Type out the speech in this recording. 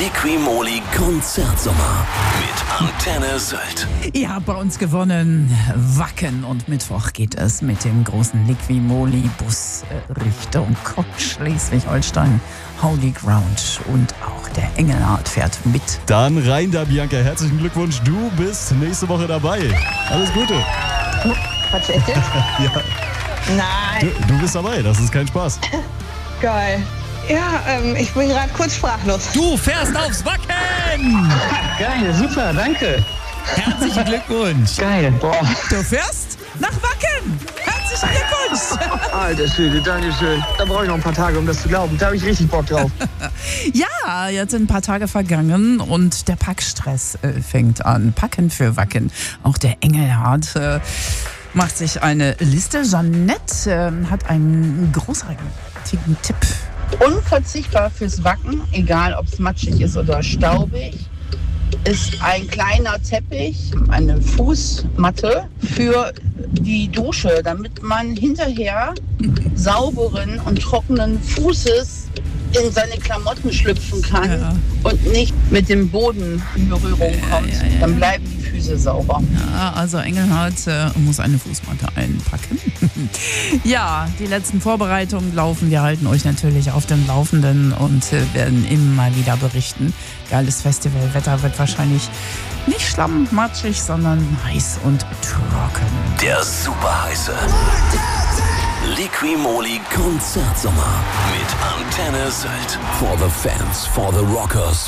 Liquimoli Konzertsommer mit Antenne Sylt. Ihr habt bei uns gewonnen Wacken und Mittwoch geht es mit dem großen Liquimoli-Bus Richtung Koch, Schleswig-Holstein, Holy Ground und auch der Engelhardt fährt mit. Dann rein da, Bianca. Herzlichen Glückwunsch. Du bist nächste Woche dabei. Alles Gute. Quatsch, echt jetzt? Ja. Nein. Du bist dabei. Das ist kein Spaß. Geil. Ja, ich bin gerade kurz sprachlos. Du fährst aufs Wacken! Geil, super, danke. Herzlichen Glückwunsch! Geil, boah. Du fährst nach Wacken! Herzlichen Glückwunsch! Alter Schwede, danke schön. Da brauche ich noch ein paar Tage, um das zu glauben. Da habe ich richtig Bock drauf. Ja, jetzt sind ein paar Tage vergangen und der Packstress fängt an. Packen für Wacken. Auch der Engelhardt macht sich eine Liste. Jeanette hat einen großartigen Tipp. Unverzichtbar fürs Wacken, egal ob es matschig ist oder staubig, ist ein kleiner Teppich, eine Fußmatte für die Dusche, damit man hinterher sauberen und trockenen Fußes in seine Klamotten schlüpfen kann und nicht mit dem Boden in Berührung kommt. Dann bleiben die Füße sauber. Ja, also Engelhardt muss eine Fußmatte einpacken. Ja, die letzten Vorbereitungen laufen. Wir halten euch natürlich auf dem Laufenden und werden immer wieder berichten. Geiles Festivalwetter wird wahrscheinlich nicht schlammmatschig, sondern heiß und trocken. Der super heiße Liquimoli Konzertsommer mit Antenne Sylt. For the fans, for the rockers,